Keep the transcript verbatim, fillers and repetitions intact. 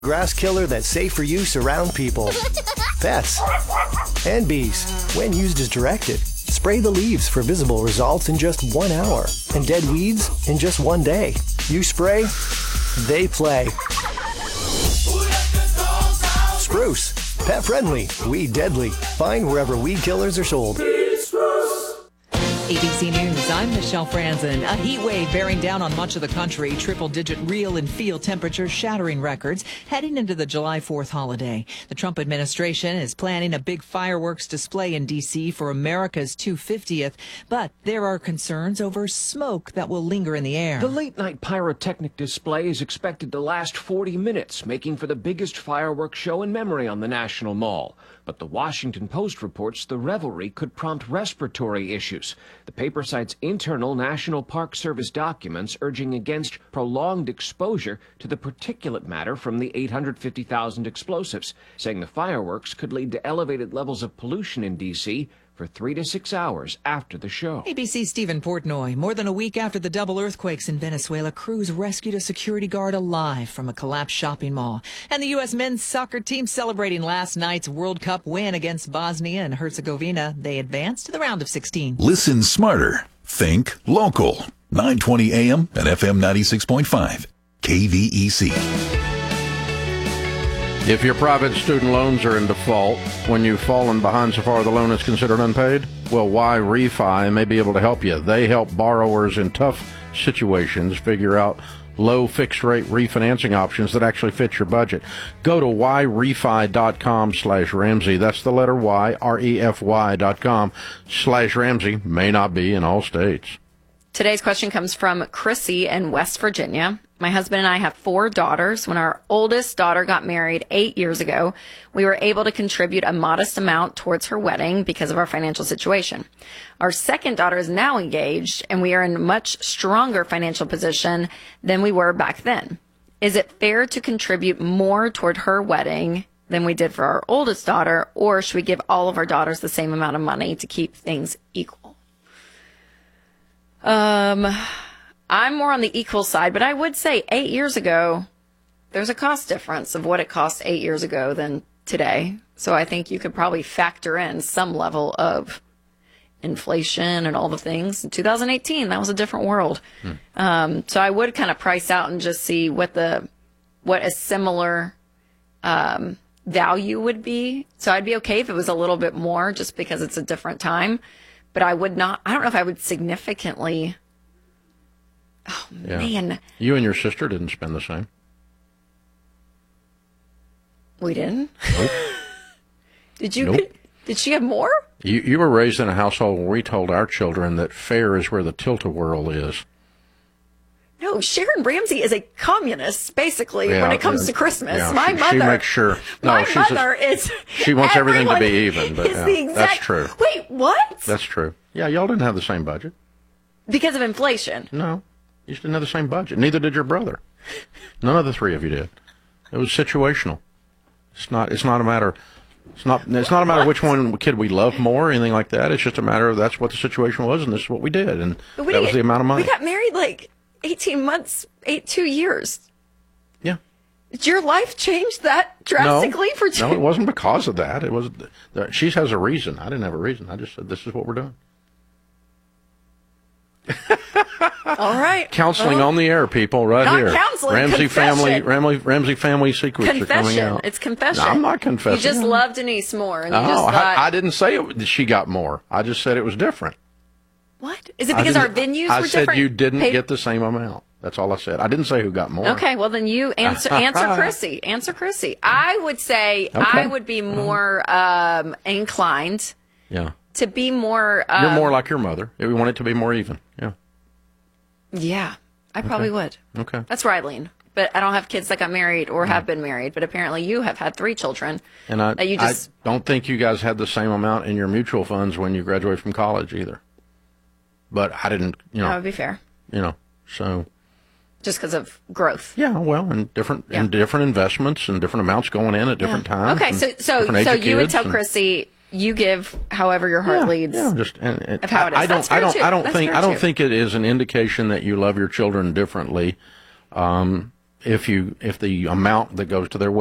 Grass killer that's safe for use around people, pets, and bees. When used as directed, spray the leaves for visible results in just one hour and dead weeds in just one day. You spray, they play. Spruce, pet friendly, weed deadly. Find wherever weed killers are sold. A B C News, I'm Michelle Franzen. A heat wave bearing down on much of the country. Triple-digit real and field temperatures shattering records heading into the July fourth holiday. The Trump administration is planning a big fireworks display in D C for America's two hundred fiftieth, but there are concerns over smoke that will linger in the air. The late-night pyrotechnic display is expected to last forty minutes, making for the biggest fireworks show in memory on the National Mall. But the Washington Post reports the revelry could prompt respiratory issues. The paper cites internal National Park Service documents urging against prolonged exposure to the particulate matter from the eight hundred fifty thousand explosives, saying the fireworks could lead to elevated levels of pollution in D C for three to six hours after the show. A B C's Stephen Portnoy. More than a week after the double earthquakes in Venezuela, crews rescued a security guard alive from a collapsed shopping mall. And the U S men's soccer team celebrating last night's World Cup win against Bosnia and Herzegovina. They advanced to the round of sixteen. Listen smarter. Think local. nine twenty A M and F M ninety-six point five. K V E C. If your private student loans are in default, when you've fallen behind so far the loan is considered unpaid, well, Y Refi may be able to help you. They help borrowers in tough situations figure out low fixed-rate refinancing options that actually fit your budget. Go to yrefi.com slash Ramsey. That's the letter Y, R E F Y dot com slash Ramsey. May not be in all states. Today's question comes from Chrissy in West Virginia. My husband and I have four daughters. When our oldest daughter got married eight years ago, we were able to contribute a modest amount towards her wedding because of our financial situation. Our second daughter is now engaged, and we are in a much stronger financial position than we were back then. Is it fair to contribute more toward her wedding than we did for our oldest daughter, or should we give all of our daughters the same amount of money to keep things equal? Um... I'm more on the equal side, but I would say eight years ago, there's a cost difference of what it cost eight years ago than today. So I think you could probably factor in some level of inflation and all the things. In two thousand eighteen, that was a different world. Hmm. Um, so I would kind of price out and just see what the what a similar um, value would be. So I'd be okay if it was a little bit more just because it's a different time. But I would not, I don't know if I would significantly... Oh, yeah. Man. You and your sister didn't spend the same. We didn't? Nope. Did you? Nope. Did she have more? You you were raised in a household where we told our children that fair is where the tilt-a-whirl is. No, Sharon Ramsey is a communist, basically, yeah, when it comes yeah, to Christmas. Yeah, my she, mother... She makes sure... No, my she's mother a, is... She wants everything to be even, but yeah, exact, that's true. Wait, what? That's true. Yeah, y'all didn't have the same budget. Because of inflation? No. You just didn't have the same budget. Neither did your brother. None of the three of you did. It was situational. It's not. It's not a matter. It's not. It's not a matter of which one kid we love more or anything like that. It's just a matter of that's what the situation was, and this is what we did, and we that was the amount of money. We got married like eighteen months, eight two years. Yeah. Did your life change that drastically no, for two? No, it wasn't because of that. It was. She has a reason. I didn't have a reason. I just said this is what we're doing. All right. Counseling well, on the air, people, right not here. Counseling, Ramsey confession. family, Ramsey, Ramsey family secrets confession. are coming out. It's confession. No, I'm not confessing. You just love Denise more, and you no, just thought, I, I didn't say it, she got more. I just said it was different. What? Is it because our venues I were different? I said you didn't Pay- get the same amount. That's all I said. I didn't say who got more. Okay, well then you answer answer Chrissy. Answer Chrissy. I would say okay. I would be more um, inclined. Yeah. To be more. Um, You're more like your mother. We want it to be more even. Yeah. Yeah, I probably okay. would. Okay. That's where I lean. But I don't have kids that got married or have been married. But apparently you have had three children. And I, that you just... I don't think you guys had the same amount in your mutual funds when you graduated from college either. But I didn't, you know. That would be fair. You know, so. Just because of growth. Yeah, well, and different yeah. and different investments and different amounts going in at different yeah. times. Okay, so so so you would tell Chrissy you give however your heart yeah, leads. Yeah, just and, and of how it is. I don't. That's I don't. too. I don't That's think. fair I don't too. think it is an indication that you love your children differently. Um, if you if the amount that goes to their